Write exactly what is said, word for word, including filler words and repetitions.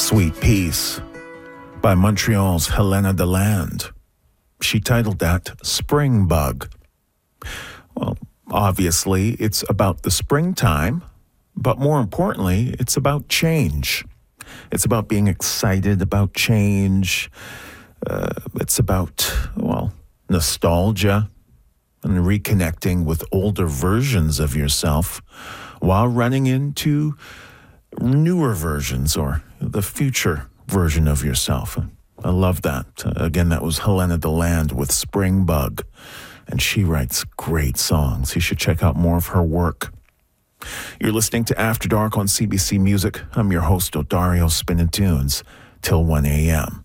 Sweet Peace by Montreal's Helena Deland. She titled that Spring Bug. Well, obviously, it's about the springtime, but more importantly, it's about change. It's about being excited about change. Uh, it's about, well, nostalgia and reconnecting with older versions of yourself while running into newer versions or the future version of yourself. I love that. Uh, again, that was Helena Deland with Spring Bug, and she writes great songs. You should check out more of her work. You're listening to After Dark on C B C Music. I'm your host, Odario Spinning Tunes, till one a.m.